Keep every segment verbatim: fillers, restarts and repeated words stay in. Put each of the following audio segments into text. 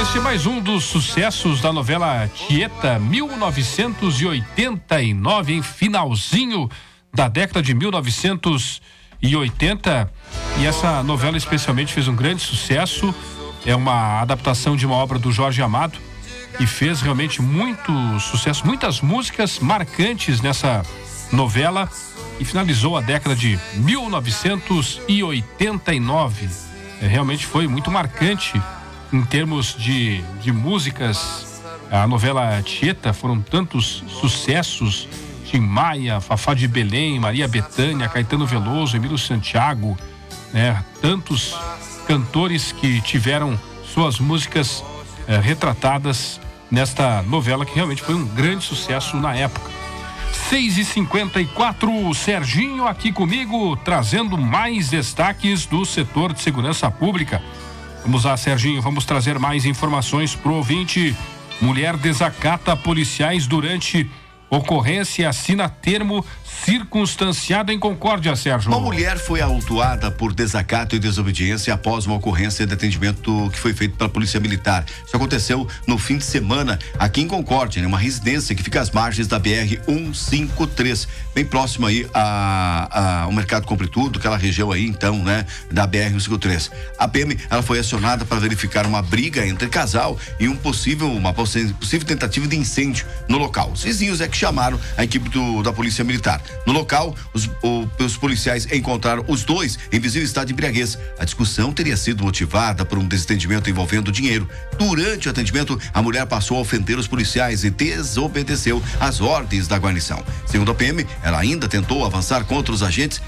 Este é mais um dos sucessos da novela Tieta, mil novecentos e oitenta e nove, em finalzinho da década de mil novecentos e oitenta. E essa novela especialmente fez um grande sucesso. É uma adaptação de uma obra do Jorge Amado e fez realmente muito sucesso, muitas músicas marcantes nessa novela, e finalizou a década de mil novecentos e oitenta e nove. É, realmente foi muito marcante em termos de, de músicas. A novela Tieta, foram tantos sucessos: Tim Maia, Fafá de Belém, Maria Bethânia, Caetano Veloso, Emílio Santiago, né? Tantos cantores que tiveram suas músicas eh, retratadas nesta novela, que realmente foi um grande sucesso na época. seis e cinquenta e quatro, Serginho aqui comigo, trazendo mais destaques do setor de segurança pública. Vamos lá, Serginho, vamos trazer mais informações pro ouvinte. Mulher desacata policiais durante ocorrência e assina termo circunstanciado em Concórdia, Sérgio. Uma mulher foi autuada por desacato e desobediência após uma ocorrência de atendimento que foi feito pela Polícia Militar. Isso aconteceu no fim de semana aqui em Concórdia, né? Uma residência que fica às margens da B R cento e cinquenta e três, bem próximo aí a, a, ao Mercado Compre Tudo, aquela região aí, então, né, da B R cento e cinquenta e três. A P M, ela foi acionada para verificar uma briga entre casal e um possível, uma possível tentativa de incêndio no local. Os vizinhos é que chamaram a equipe do, da Polícia Militar. No local, os, o, os policiais encontraram os dois em visível estado de embriaguez. A discussão teria sido motivada por um desentendimento envolvendo dinheiro. Durante o atendimento, a mulher passou a ofender os policiais e desobedeceu às ordens da guarnição. Segundo a P M, ela ainda tentou avançar contra os agentes,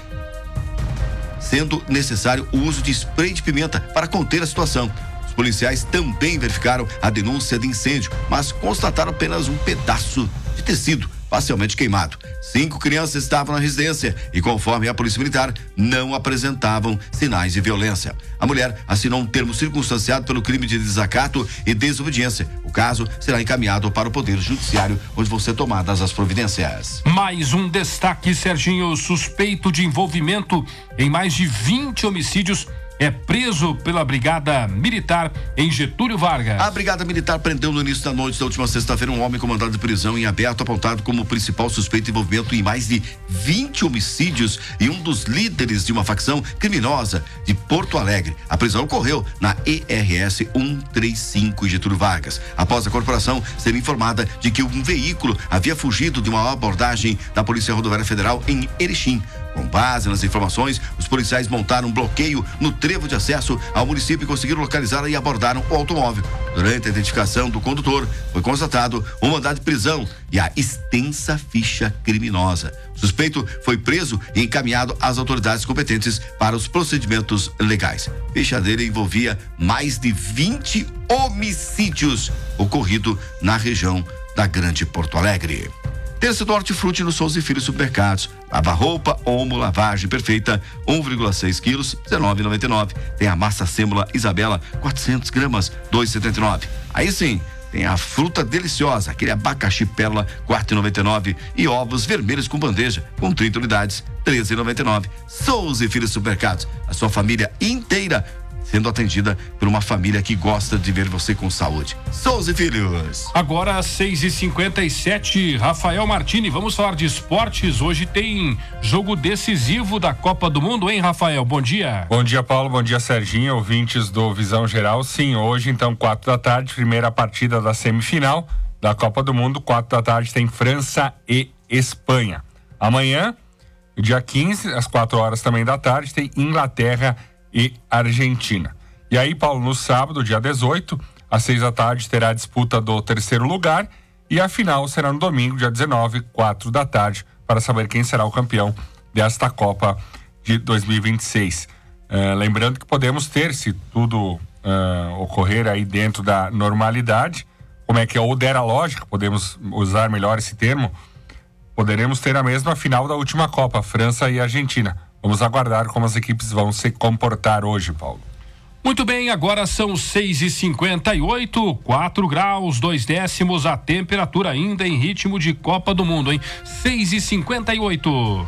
sendo necessário o uso de spray de pimenta para conter a situação. Os policiais também verificaram a denúncia de incêndio, mas constataram apenas um pedaço de tecido parcialmente queimado. Cinco crianças estavam na residência e, conforme a Polícia Militar, não apresentavam sinais de violência. A mulher assinou um termo circunstanciado pelo crime de desacato e desobediência. O caso será encaminhado para o Poder Judiciário, onde vão ser tomadas as providências. Mais um destaque, Serginho. Suspeito de envolvimento em mais de vinte homicídios é preso pela Brigada Militar em Getúlio Vargas. A Brigada Militar prendeu no início da noite da última sexta-feira um homem com mandado de prisão em aberto, apontado como principal suspeito de envolvimento em mais de vinte homicídios e um dos líderes de uma facção criminosa de Porto Alegre. A prisão ocorreu na E R S cento e trinta e cinco em Getúlio Vargas, após a corporação ser informada de que um veículo havia fugido de uma abordagem da Polícia Rodoviária Federal em Erechim. Com base nas informações, os policiais montaram um bloqueio no trevo de acesso ao município e conseguiram localizar e abordaram o automóvel. Durante a identificação do condutor, foi constatado um mandado de prisão e a extensa ficha criminosa. O suspeito foi preso e encaminhado às autoridades competentes para os procedimentos legais. A ficha dele envolvia mais de vinte homicídios ocorridos na região da Grande Porto Alegre. Terça do Hortifruti no Souza e Filhos Supermercados. Lava-roupa, Omo, lavagem perfeita, um vírgula seis quilos, dezenove reais e noventa e nove. Tem a massa sêmula Isabela, quatrocentas gramas, dois reais e setenta e nove. Aí sim, tem a fruta deliciosa, aquele abacaxi pérola, quatro reais e noventa e nove. E ovos vermelhos com bandeja, com trinta unidades, treze reais e noventa e nove. Souza e Filhos Supermercados. A sua família inteira sendo atendida por uma família que gosta de ver você com saúde. Souza e Filhos. Agora, seis e cinquenta e sete, Rafael Martini, vamos falar de esportes. Hoje tem jogo decisivo da Copa do Mundo, hein, Rafael? Bom dia. Bom dia, Paulo. Bom dia, Serginho, ouvintes do Visão Geral. Sim, hoje, então, quatro da tarde, primeira partida da semifinal da Copa do Mundo. Quatro da tarde tem França e Espanha. Amanhã, dia quinze, às quatro horas também da tarde, tem Inglaterra e Argentina. E aí, Paulo, no sábado, dia dezoito, às seis da tarde, terá a disputa do terceiro lugar e a final será no domingo, dia dezenove, quatro da tarde, para saber quem será o campeão desta Copa de dois mil e vinte e seis. Uh, lembrando que podemos ter, se tudo uh, ocorrer aí dentro da normalidade, como é que é, ou der a lógica, podemos usar melhor esse termo, poderemos ter a mesma final da última Copa, França e Argentina. Vamos aguardar como as equipes vão se comportar hoje, Paulo. Muito bem, agora são seis e cinquenta e oito, quatro graus, dois décimos, a temperatura ainda em ritmo de Copa do Mundo, hein? seis e cinquenta e oito.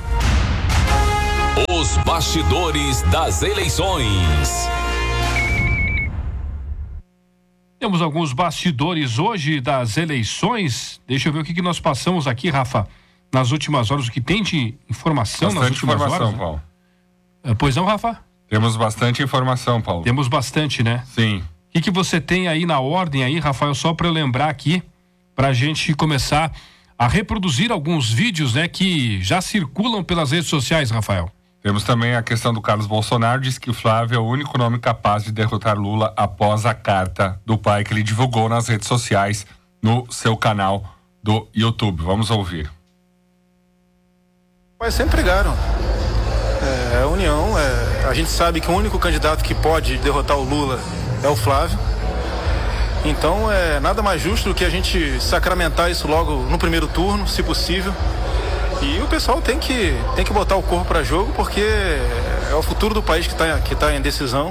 Os bastidores das eleições. Temos alguns bastidores hoje das eleições. Deixa eu ver o que, que nós passamos aqui, Rafa, nas últimas horas, o que tem de informação bastante nas últimas informação, horas. Paulo. É, pois não, Rafa? Temos bastante informação, Paulo. Temos bastante, né? Sim. O que, que você tem aí na ordem aí, Rafael, só para eu lembrar aqui, para a gente começar a reproduzir alguns vídeos, né, que já circulam pelas redes sociais, Rafael. Temos também a questão do Carlos Bolsonaro, diz que o Flávio é o único nome capaz de derrotar Lula após a carta do pai que ele divulgou nas redes sociais no seu canal do YouTube. Vamos ouvir. Mas sempre pregaram. É, a União, é, a gente sabe que o único candidato que pode derrotar o Lula é o Flávio. Então é nada mais justo do que a gente sacramentar isso logo no primeiro turno, se possível. E o pessoal tem que, tem que botar o corpo para jogo, porque é o futuro do país que está que tá em decisão.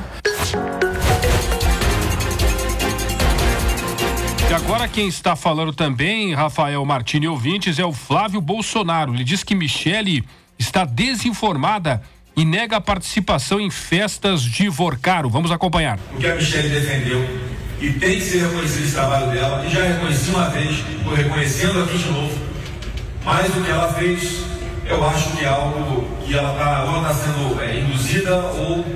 E agora quem está falando também, Rafael Martini ouvintes, é o Flávio Bolsonaro. Ele diz que Michele está desinformada e nega a participação em festas de Vorcaro. Vamos acompanhar. O que a Michele defendeu, e tem que ser reconhecido esse trabalho dela, e já reconheci uma vez, estou reconhecendo aqui de novo. Mas o que ela fez, eu acho que é algo que ela está ou ela está sendo é, induzida ou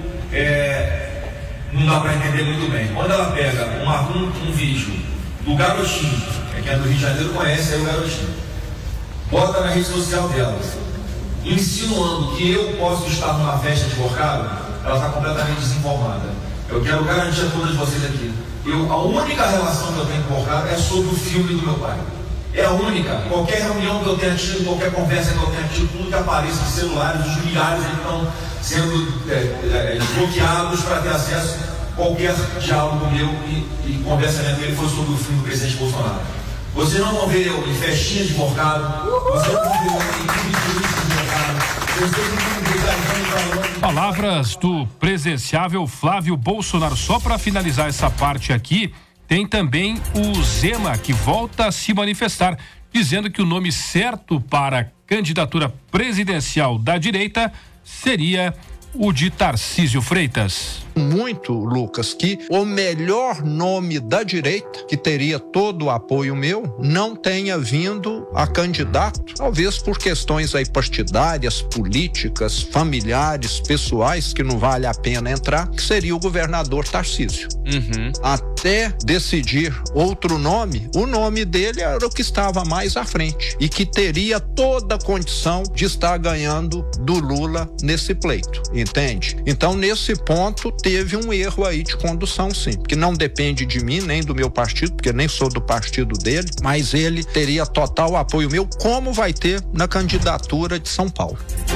é, não dá para entender muito bem. Quando ela pega uma, um, um vídeo do garotinho, é quem é do Rio de Janeiro conhece aí o garotinho, bota na rede social dela, insinuando que eu posso estar numa festa de Vorcaro, ela está completamente desinformada. Eu quero garantir a todos vocês aqui. Eu, a única relação que eu tenho com Vorcaro é sobre o filme do meu pai. É a única. Qualquer reunião que eu tenha tido, qualquer conversa que eu tenha tido, tudo que apareça de celulares, os milhares eles estão sendo é, é, bloqueados para ter acesso a qualquer diálogo meu e, e conversa minha com ele foi sobre o filme do presidente Bolsonaro. Vocês não vão ver eu em festinha de Vorcaro, vocês não vão ver eu em vídeo de Vorcaro, vocês não vão ver eu. Palavras do presidenciável Flávio Bolsonaro. Só para finalizar essa parte aqui, tem também o Zema, que volta a se manifestar, dizendo que o nome certo para a candidatura presidencial da direita seria o de Tarcísio Freitas. Muito, Lucas, que o melhor nome da direita, que teria todo o apoio meu, não tenha vindo a candidato, talvez por questões aí partidárias, políticas, familiares, pessoais, que não vale a pena entrar, que seria o governador Tarcísio. Uhum. Até decidir outro nome, o nome dele era o que estava mais à frente e que teria toda a condição de estar ganhando do Lula nesse pleito, entende? Então, nesse ponto, teve um erro aí de condução, sim, que não depende de mim, nem do meu partido, porque nem sou do partido dele, mas ele teria total apoio meu, como vai ter na candidatura de São Paulo.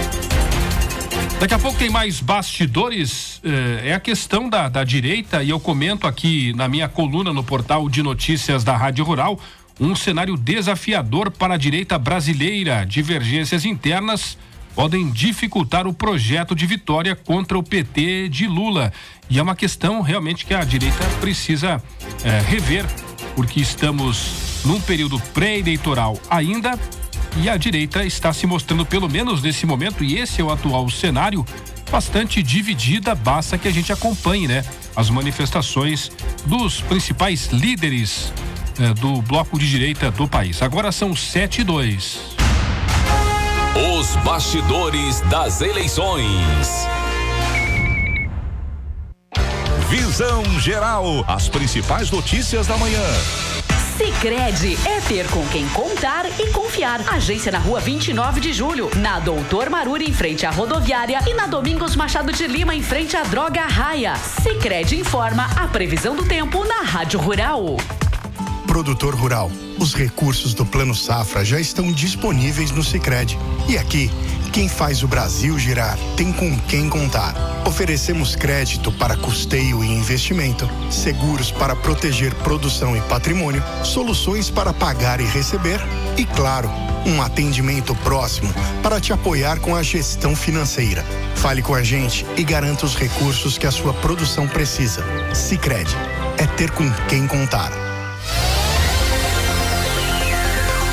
Daqui a pouco tem mais bastidores, eh, é a questão da, da direita, e eu comento aqui na minha coluna no portal de notícias da Rádio Rural, um cenário desafiador para a direita brasileira. Divergências internas podem dificultar o projeto de vitória contra o P T de Lula. E é uma questão realmente que a direita precisa é, rever, porque estamos num período pré-eleitoral ainda e a direita está se mostrando, pelo menos nesse momento, e esse é o atual cenário, bastante dividida. Basta que a gente acompanhe, né, as manifestações dos principais líderes é, do bloco de direita do país. Agora são sete e dois. Os bastidores das eleições. Visão Geral. As principais notícias da manhã. Sicredi é ter com quem contar e confiar. Agência na rua vinte e nove de julho, na Doutor Maruri, em frente à rodoviária, e na Domingos Machado de Lima, em frente à Droga Raia. Sicredi informa a previsão do tempo na Rádio Rural. Produtor rural, os recursos do Plano Safra já estão disponíveis no Sicredi. E aqui, quem faz o Brasil girar tem com quem contar. Oferecemos crédito para custeio e investimento, seguros para proteger produção e patrimônio, soluções para pagar e receber e, claro, um atendimento próximo para te apoiar com a gestão financeira. Fale com a gente e garanta os recursos que a sua produção precisa. Sicredi é ter com quem contar.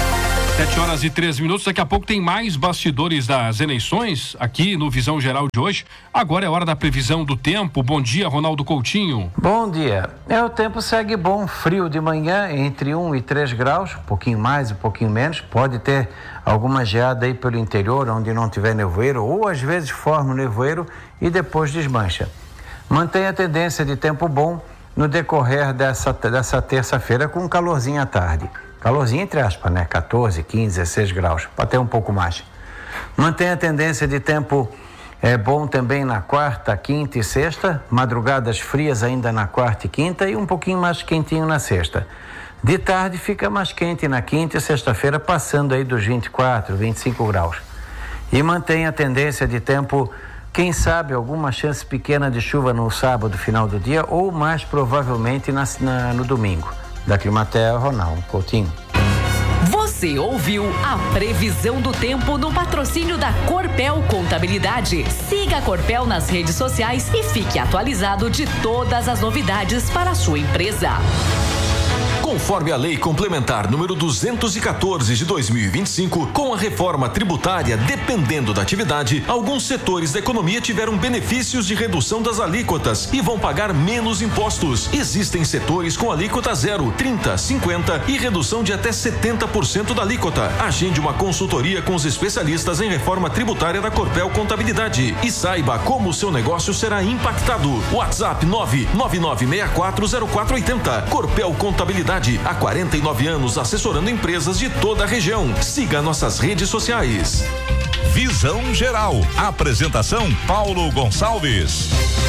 sete horas e três minutos, daqui a pouco tem mais bastidores das eleições aqui no Visão Geral de hoje. Agora é hora da previsão do tempo. Bom dia, Ronaldo Coutinho. Bom dia. É, o tempo segue bom, frio de manhã, entre um e três graus, um pouquinho mais, um pouquinho menos. Pode ter alguma geada aí pelo interior, onde não tiver nevoeiro, ou às vezes forma o nevoeiro e depois desmancha. Mantém a tendência de tempo bom no decorrer dessa, dessa terça-feira, com um calorzinho à tarde. Calorzinho entre aspas, né? quatorze, quinze, dezesseis graus, até um pouco mais. Mantém a tendência de tempo é, bom também na quarta, quinta e sexta. Madrugadas frias ainda na quarta e quinta e um pouquinho mais quentinho na sexta. De tarde fica mais quente na quinta e sexta-feira, passando aí dos vinte e quatro, vinte e cinco graus. E mantém a tendência de tempo, quem sabe, alguma chance pequena de chuva no sábado, final do dia, ou mais provavelmente na, na, no domingo. Da Climatea, Ronaldo Coutinho. Você ouviu a previsão do tempo no patrocínio da Corpel Contabilidade. Siga a Corpel nas redes sociais e fique atualizado de todas as novidades para a sua empresa. Conforme a Lei Complementar número duzentos e quatorze de dois mil e vinte e cinco, com a reforma tributária, dependendo da atividade, alguns setores da economia tiveram benefícios de redução das alíquotas e vão pagar menos impostos. Existem setores com alíquota zero, trinta, cinquenta e redução de até setenta por cento da alíquota. Agende uma consultoria com os especialistas em reforma tributária da Corpel Contabilidade e saiba como o seu negócio será impactado. WhatsApp nove nove nove seis quatro zero quatro oito zero. Corpel Contabilidade. Há quarenta e nove anos assessorando empresas de toda a região. Siga nossas redes sociais. Visão Geral. Apresentação Paulo Gonçalves.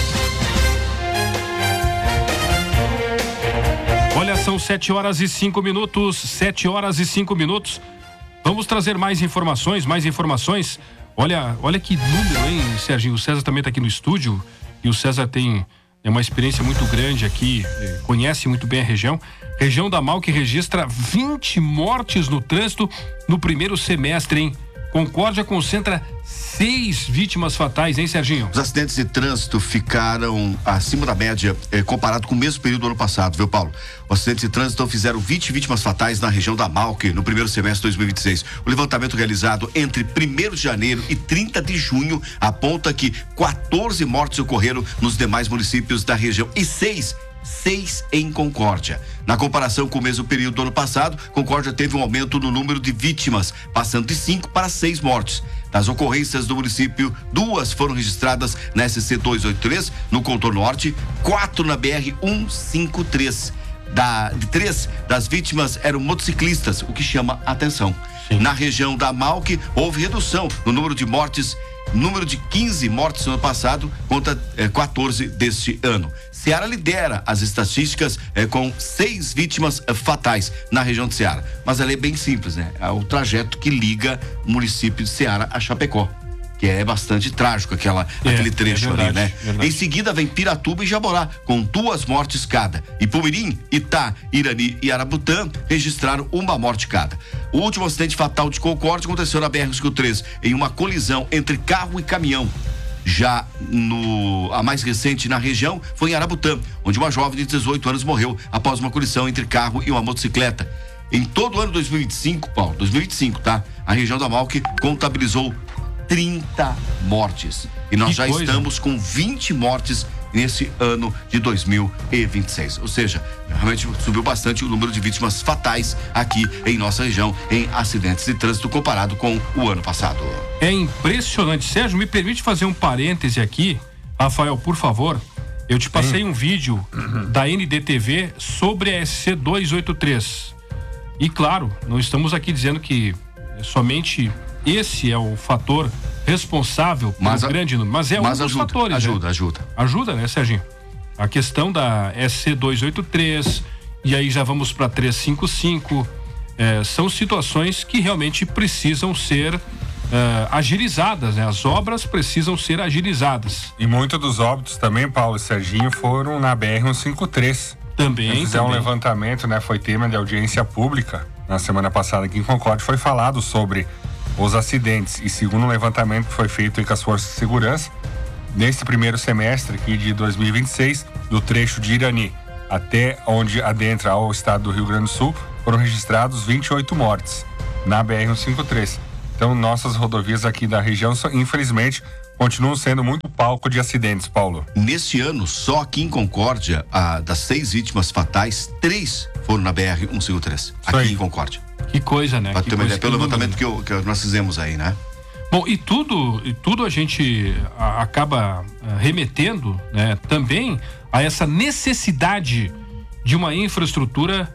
Olha, são sete horas e cinco minutos. Sete horas e cinco minutos. Vamos trazer mais informações, mais informações. Olha, olha que número, hein, Serginho? O César também está aqui no estúdio e o César tem é uma experiência muito grande aqui, conhece muito bem a região. Região da Mal que registra vinte mortes no trânsito no primeiro semestre, hein? Concórdia concentra seis vítimas fatais, hein, Serginho? Os acidentes de trânsito ficaram acima da média eh, comparado com o mesmo período do ano passado, viu, Paulo? Os acidentes de trânsito fizeram vinte vítimas fatais na região da Malque no primeiro semestre de dois mil e vinte e seis. O levantamento realizado entre primeiro de janeiro e trinta de junho aponta que quatorze mortes ocorreram nos demais municípios da região e seis Seis em Concórdia. Na comparação com o mesmo período do ano passado, Concórdia teve um aumento no número de vítimas, passando de cinco para seis mortes. Das ocorrências do município, duas foram registradas na S C duzentos e oitenta e três, no contorno norte, quatro na B R cento e cinquenta e três. Da, de três das vítimas eram motociclistas, o que chama atenção. Sim. Na região da Malque, houve redução no número de mortes, número de quinze mortes no ano passado contra eh, quatorze deste ano. Ceará lidera as estatísticas eh, com seis vítimas eh, fatais na região de Ceará. Mas ela é bem simples, né? É o trajeto que liga o município de Ceará a Chapecó, que é bastante trágico aquela, é, aquele trecho é verdade, ali, né? Verdade. Em seguida vem Piratuba e Jaborá, com duas mortes cada. E Pumirim, Itá, Irani e Arabutã registraram uma morte cada. O último acidente fatal de Concórdia aconteceu na B R cento e cinquenta e três, em uma colisão entre carro e caminhão. Já no, a mais recente na região foi em Arabutã, onde uma jovem de dezoito anos morreu após uma colisão entre carro e uma motocicleta. Em todo o ano dois mil e vinte e cinco, Paulo, dois mil e vinte e cinco, tá? A região da Malque contabilizou trinta mortes. E nós que já coisa. estamos com vinte mortes nesse ano de dois mil e vinte e seis. Ou seja, realmente subiu bastante o número de vítimas fatais aqui em nossa região em acidentes de trânsito comparado com o ano passado. É impressionante. Sérgio, me permite fazer um parêntese aqui. Rafael, por favor. Eu te passei hum. um vídeo uhum. da N D T V sobre a S C duzentos e oitenta e três. E claro, não estamos aqui dizendo que somente esse é o fator responsável pelo mas, grande número, mas é mas um dos ajuda, fatores. Ajuda, né? ajuda. Ajuda, né, Serginho? A questão da S C duzentos e oitenta e três, e aí já vamos para trezentos e cinquenta e cinco, é, são situações que realmente precisam ser é, agilizadas, né? As obras precisam ser agilizadas. E muitos dos óbitos também, Paulo e Serginho, foram na B R cento e cinquenta e três. Também, fizeram também. um levantamento, né? Foi tema de audiência pública na semana passada aqui em Concórdia, foi falado sobre os acidentes, e segundo um levantamento que foi feito aí com as forças de segurança, nesse primeiro semestre aqui de dois mil e vinte e seis, do trecho de Irani até onde adentra ao estado do Rio Grande do Sul, foram registrados vinte e oito mortes. na B R cento e cinquenta e três. Então, nossas rodovias aqui da região, infelizmente, continuam sendo muito palco de acidentes, Paulo. Neste ano, só aqui em Concórdia, a, das seis vítimas fatais, três foram na B R cento e cinquenta e três, aqui aí. Em Concórdia. Que coisa, né? Pra que ter uma coisa, ideia, pelo levantamento que, eu, que nós fizemos aí, né? Bom, e tudo, e tudo a gente a, acaba a, remetendo, né, também a essa necessidade de uma infraestrutura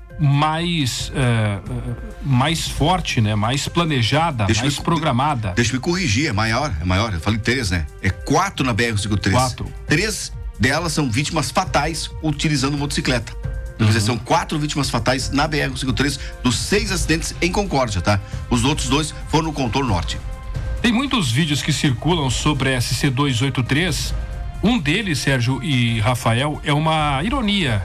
mais é, mais forte, né, mais planejada, deixa mais me, programada. Deixa eu me corrigir, é maior, é maior, eu falei três, né? É quatro na B R cento e cinquenta e três. Quatro. Três delas são vítimas fatais utilizando motocicleta. Quer dizer, são quatro vítimas fatais na B R cento e cinquenta e três dos seis acidentes em Concórdia, tá? Os outros dois foram no contorno norte. Tem muitos vídeos que circulam sobre a S C duzentos e oitenta e três. Um deles, Sérgio e Rafael, é uma ironia.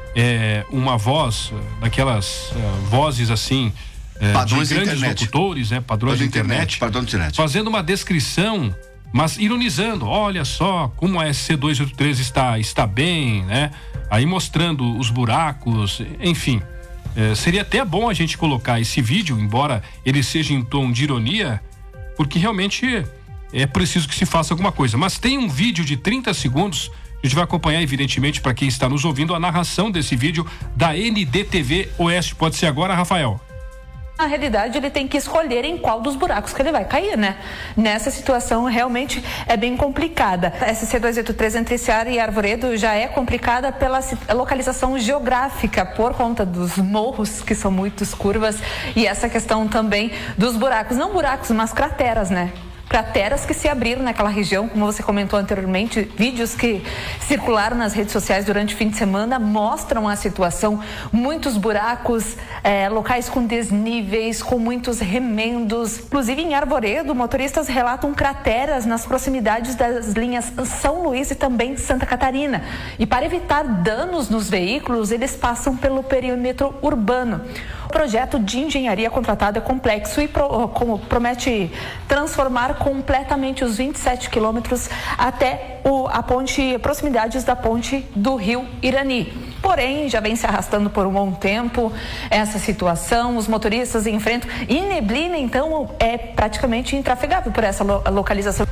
É uma voz, daquelas uh, vozes assim, uh, padrões de grandes internet. locutores, né? Padrões de internet, internet, padrão de internet, fazendo uma descrição, mas ironizando. Olha só como a S C duzentos e oitenta e três está, está bem, né? Aí mostrando os buracos, enfim. Uh, seria até bom a gente colocar esse vídeo, embora ele seja em tom de ironia, porque realmente é preciso que se faça alguma coisa. Mas tem um vídeo de trinta segundos. A gente vai acompanhar, evidentemente, para quem está nos ouvindo, a narração desse vídeo da N D T V Oeste. Pode ser agora, Rafael? Na realidade, ele tem que escolher em qual dos buracos que ele vai cair, né? Nessa situação, realmente é bem complicada. A S C duzentos e oitenta e três entre Seara e Arvoredo já é complicada pela localização geográfica, por conta dos morros, que são muitas curvas, e essa questão também dos buracos. Não buracos, mas crateras, né? Crateras que se abriram naquela região, como você comentou anteriormente. Vídeos que circularam nas redes sociais durante o fim de semana mostram a situação, muitos buracos, é, locais com desníveis, com muitos remendos. Inclusive em Arvoredo, motoristas relatam crateras nas proximidades das linhas São Luís e também Santa Catarina. E para evitar danos nos veículos, eles passam pelo perímetro urbano. O projeto de engenharia contratado é complexo e pro, como promete transformar completamente os vinte e sete quilômetros até o, a ponte, proximidades da ponte do Rio Irani. Porém, já vem se arrastando por um bom tempo essa situação, os motoristas enfrentam, e neblina, então, é praticamente intrafegável por essa lo, localização.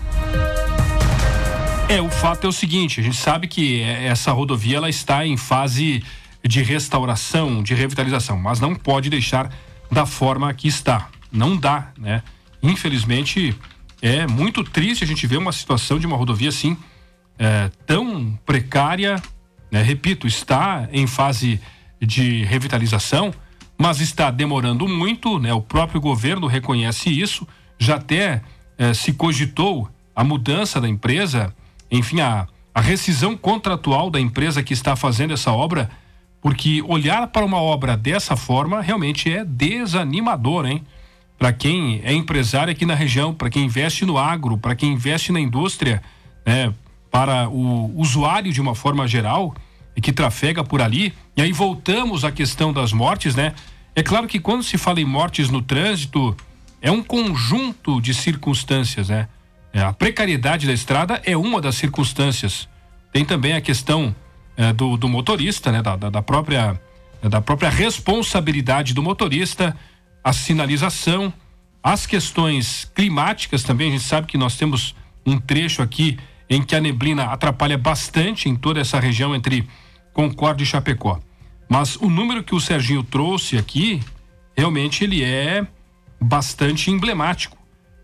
É, o fato é o seguinte, a gente sabe que essa rodovia ela está em fase de restauração, de revitalização, mas não pode deixar da forma que está. Não dá, né? Infelizmente, é muito triste a gente ver uma situação de uma rodovia assim, é, tão precária, né? Repito, está em fase de revitalização, mas está demorando muito, né? O próprio governo reconhece isso, já até é, se cogitou a mudança da empresa, enfim, a, a rescisão contratual da empresa que está fazendo essa obra, porque olhar para uma obra dessa forma realmente é desanimador, hein? Para quem é empresário aqui na região, para quem investe no agro, para quem investe na indústria, né? Para o usuário de uma forma geral e que trafega por ali. E aí voltamos à questão das mortes, né? É claro que quando se fala em mortes no trânsito, é um conjunto de circunstâncias, né? A precariedade da estrada é uma das circunstâncias. Tem também a questão É, do, do motorista, né? Da, da, da própria da própria responsabilidade do motorista, a sinalização, as questões climáticas também. A gente sabe que nós temos um trecho aqui em que a neblina atrapalha bastante em toda essa região entre Concórdia e Chapecó. Mas o número que o Serginho trouxe aqui, realmente ele é bastante emblemático.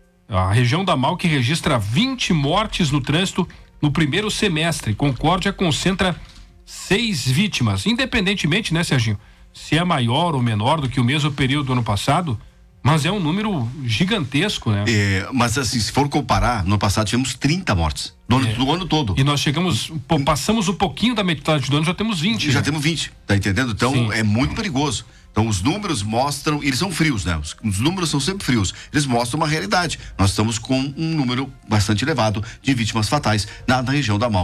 A região da Malc registra vinte mortes no trânsito no primeiro semestre. Concórdia concentra seis vítimas, independentemente, né, Serginho, se é maior ou menor do que o mesmo período do ano passado, mas é um número gigantesco, né? É, mas assim, se for comparar, no ano passado tivemos trinta mortes, no ano, é. no ano todo. E nós chegamos, pô, passamos um pouquinho da metade do ano, já temos vinte. Já né? temos vinte, tá entendendo? Então, sim, é muito perigoso. Então, os números mostram, eles são frios, né? Os, os números são sempre frios. Eles mostram uma realidade. Nós estamos com um número bastante elevado de vítimas fatais na, na região da Malc.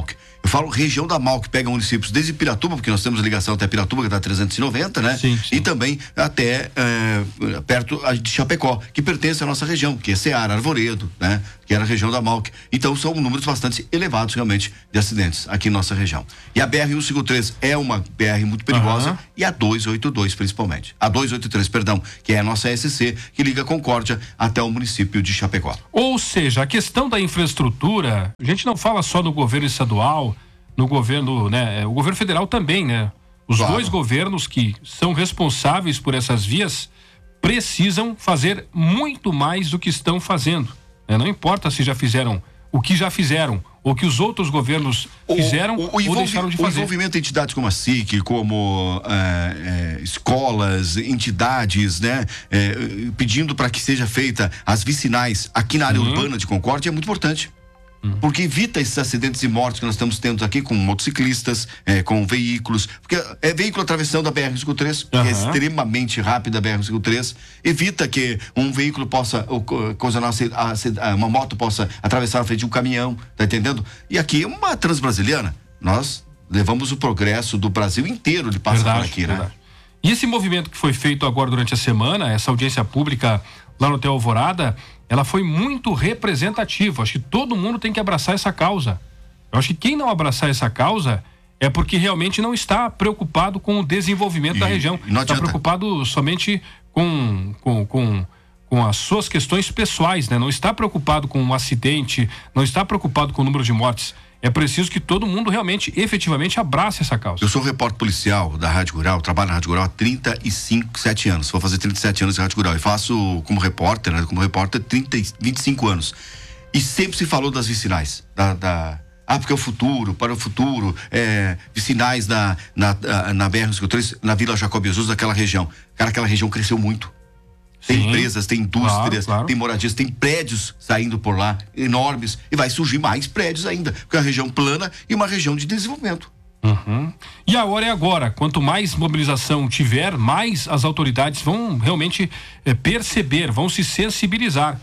Eu falo região da Mal, que pega municípios desde Piratuba, porque nós temos ligação até Piratuba, que dá trezentos e noventa, né? Sim, sim. E também até é, perto de Chapecó, que pertence à nossa região, que é Ceará, Arvoredo, né? Que era a região da Malc. Então são números bastante elevados realmente de acidentes aqui em nossa região. E a B R cento e cinquenta e três é uma B R muito perigosa, uhum. E a duzentos e oitenta e dois principalmente. A duzentos e oitenta e três, perdão, que é a nossa S C, que liga Concórdia até o município de Chapecó. Ou seja, a questão da infraestrutura, a gente não fala só no governo estadual, no governo, né? O governo federal também, né? Os claro. dois governos que são responsáveis por essas vias precisam fazer muito mais do que estão fazendo. Né? Não importa se já fizeram o que já fizeram, ou que os outros governos fizeram o, o, o ou deixaram de fazer. O envolvimento de entidades como a S I C, como é, é, escolas, entidades, né, é, pedindo para que seja feita as vicinais aqui na área uhum. urbana de Concórdia é muito importante. Porque evita esses acidentes e mortes que nós estamos tendo aqui com motociclistas, é, com veículos, porque é veículo atravessando a B R cento e cinquenta e três, uhum. que é extremamente rápida a B R cento e cinquenta e três, evita que um veículo possa, ocasionar, uma moto possa atravessar na frente de um caminhão, tá entendendo? E aqui, uma transbrasiliana, nós levamos o progresso do Brasil inteiro de passar verdade, por aqui, verdade. né? E esse movimento que foi feito agora durante a semana, essa audiência pública lá no Hotel Alvorada, ela foi muito representativa. Acho que todo mundo tem que abraçar essa causa. Eu acho que quem não abraçar essa causa é porque realmente não está preocupado com o desenvolvimento e, da região. Está adianta. preocupado somente com, com, com, com as suas questões pessoais, né? Não está preocupado com um acidente, não está preocupado com o número de mortes. É preciso que todo mundo realmente, efetivamente, abrace essa causa. Eu sou repórter policial da Rádio Rural, trabalho na Rádio Rural há trinta e cinco, sete anos. Vou fazer trinta e sete anos de Rádio Rural. E faço como repórter, né? Como repórter, trinta, vinte e cinco anos. E sempre se falou das vicinais. Da, da... Ah, porque é o futuro, para o futuro, é, vicinais na, na, na B R cento e cinquenta e três, na Vila Jacob Jesus, daquela região. Cara, aquela região cresceu muito. Tem Sim, empresas, tem indústrias, claro, claro. tem moradias, tem prédios saindo por lá, enormes, e vai surgir mais prédios ainda, porque é uma região plana e uma região de desenvolvimento. Uhum. E a hora é agora. Quanto mais mobilização tiver, mais as autoridades vão realmente é, perceber, vão se sensibilizar.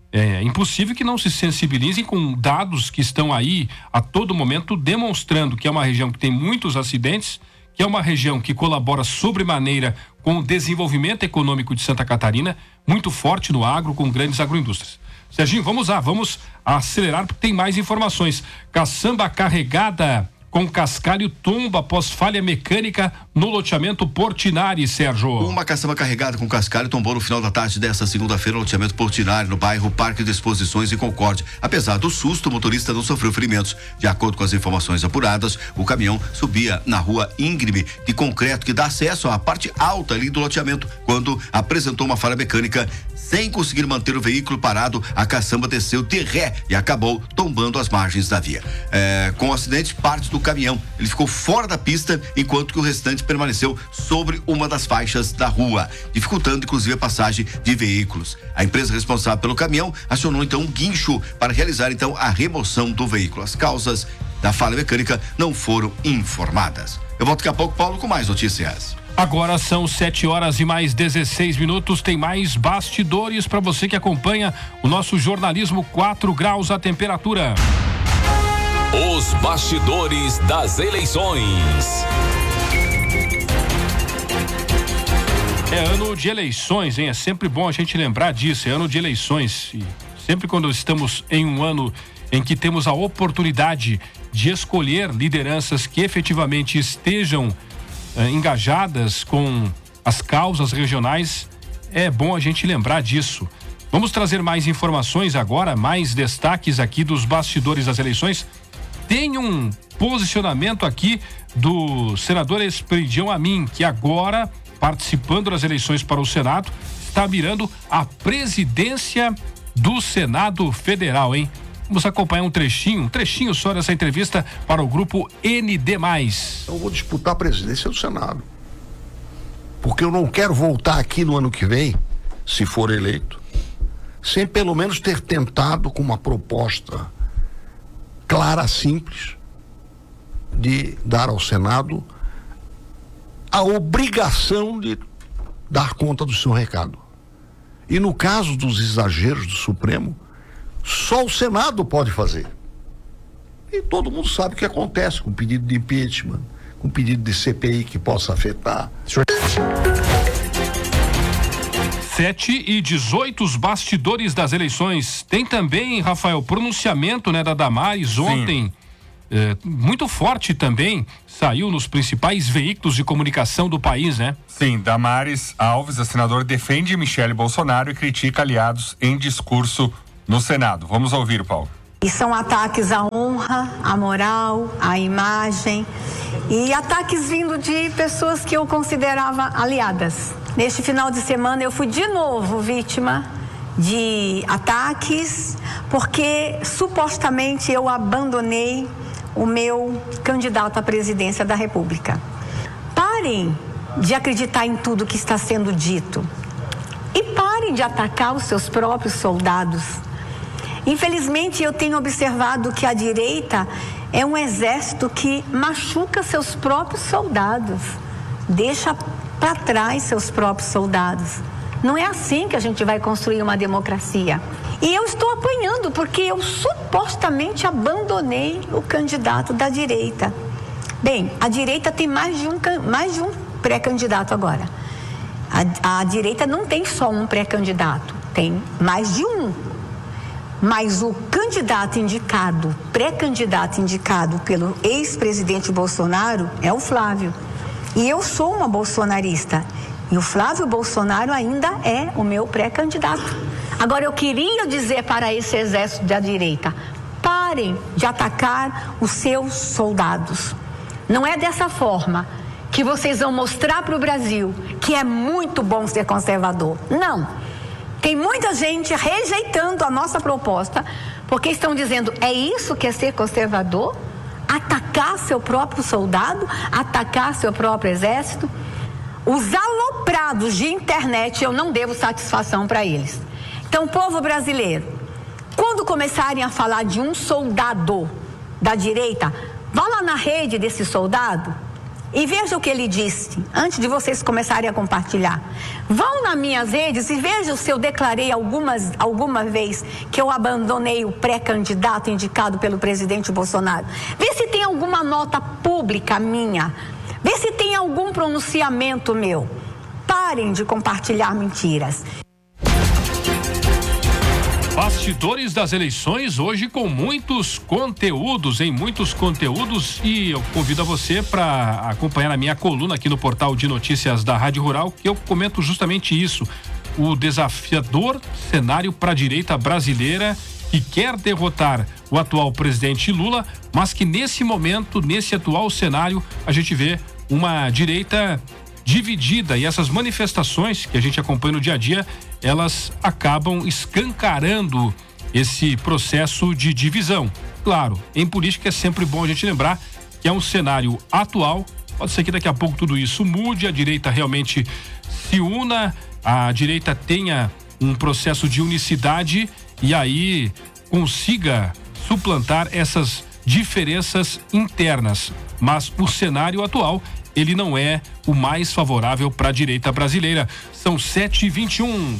É impossível que não se sensibilizem com dados que estão aí a todo momento demonstrando que é uma região que tem muitos acidentes, que é uma região que colabora sobremaneira com o desenvolvimento econômico de Santa Catarina, muito forte no agro, com grandes agroindústrias. Serginho, vamos lá, vamos acelerar porque tem mais informações. Caçamba carregada com cascalho tomba após falha mecânica no loteamento Portinari, Sérgio. Uma caçamba carregada com cascalho tombou no final da tarde desta segunda-feira no loteamento Portinari, no bairro Parque de Exposições em Concórdia. Apesar do susto, o motorista não sofreu ferimentos. De acordo com as informações apuradas, o caminhão subia na rua íngreme de concreto que dá acesso à parte alta ali do loteamento. Quando apresentou uma falha mecânica, sem conseguir manter o veículo parado, a caçamba desceu de ré e acabou tombando às margens da via. É, com o acidente, parte do caminhão ele ficou fora da pista, enquanto que o restante permaneceu sobre uma das faixas da rua, dificultando inclusive a passagem de veículos. A empresa responsável pelo caminhão acionou então um guincho para realizar então a remoção do veículo. As causas da falha mecânica não foram informadas. Eu volto daqui a pouco, Paulo, com mais notícias. Agora são sete horas e mais dezesseis minutos. Tem mais bastidores para você que acompanha o nosso jornalismo quatro graus a temperatura. Os bastidores das eleições. É ano de eleições, hein? É sempre bom a gente lembrar disso. É ano de eleições. E sempre quando estamos em um ano em que temos a oportunidade de escolher lideranças que efetivamente estejam engajadas com as causas regionais, é bom a gente lembrar disso. Vamos trazer mais informações agora, mais destaques aqui dos bastidores das eleições. Tem um posicionamento aqui do senador Esperidião Amin, que agora, participando das eleições para o Senado, está mirando a presidência do Senado Federal, hein? Vamos acompanhar um trechinho, um trechinho só dessa entrevista para o grupo N D mais. Eu vou disputar a presidência do Senado. Porque eu não quero voltar aqui no ano que vem, se for eleito, sem pelo menos ter tentado com uma proposta clara, simples, de dar ao Senado a obrigação de dar conta do seu recado. E no caso dos exageros do Supremo, só o Senado pode fazer. E todo mundo sabe o que acontece com pedido de impeachment, com pedido de C P I que possa afetar. sete e dezoito, os bastidores das eleições. Tem também, Rafael, pronunciamento, né, da Damares ontem, é, muito forte também, saiu nos principais veículos de comunicação do país, né? Sim, Damares Alves, a senadora, defende Michele Bolsonaro e critica aliados em discurso no Senado. Vamos ouvir, Paulo. E são ataques à honra, à moral, à imagem e ataques vindo de pessoas que eu considerava aliadas. Neste final de semana eu fui de novo vítima de ataques porque supostamente eu abandonei o meu candidato à presidência da República. Parem de acreditar em tudo que está sendo dito e parem de atacar os seus próprios soldados. Infelizmente, eu tenho observado que a direita é um exército que machuca seus próprios soldados, deixa para trás seus próprios soldados. Não é assim que a gente vai construir uma democracia. E eu estou apanhando porque eu supostamente abandonei o candidato da direita. Bem, a direita tem mais de um, mais de um pré-candidato agora. A, a direita não tem só um pré-candidato, tem mais de um. Mas o candidato indicado, pré-candidato indicado pelo ex-presidente Bolsonaro é o Flávio. E eu sou uma bolsonarista. E o Flávio Bolsonaro ainda é o meu pré-candidato. Agora, eu queria dizer para esse exército da direita, parem de atacar os seus soldados. Não é dessa forma que vocês vão mostrar para o Brasil que é muito bom ser conservador. Não. Tem muita gente rejeitando a nossa proposta, porque estão dizendo, é isso que é ser conservador? Atacar seu próprio soldado? Atacar seu próprio exército? Os aloprados de internet, eu não devo satisfação para eles. Então, povo brasileiro, quando começarem a falar de um soldado da direita, vá lá na rede desse soldado e veja o que ele disse, antes de vocês começarem a compartilhar. Vão nas minhas redes e vejam se eu declarei algumas, alguma vez que eu abandonei o pré-candidato indicado pelo presidente Bolsonaro. Vê se tem alguma nota pública minha. Vê se tem algum pronunciamento meu. Parem de compartilhar mentiras. Bastidores das eleições, hoje com muitos conteúdos, em muitos conteúdos, e eu convido a você para acompanhar a minha coluna aqui no portal de notícias da Rádio Rural, que eu comento justamente isso, o desafiador cenário para a direita brasileira que quer derrotar o atual presidente Lula, mas que nesse momento, nesse atual cenário, a gente vê uma direita dividida, e essas manifestações que a gente acompanha no dia a dia, elas acabam escancarando esse processo de divisão. Claro, em política é sempre bom a gente lembrar que é um cenário atual, pode ser que daqui a pouco tudo isso mude, a direita realmente se una, a direita tenha um processo de unicidade e aí consiga suplantar essas diferenças internas. Mas o cenário atual, ele não é o mais favorável para a direita brasileira. São sete e vinte e um.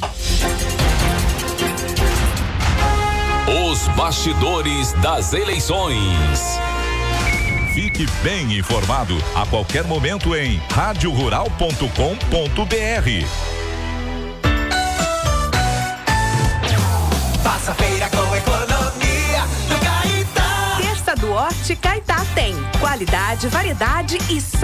Os bastidores das eleições. Fique bem informado a qualquer momento em rádio rural ponto com ponto br. Faça feira com economia no Caetá. Terça do Horti Caetá tem qualidade, variedade e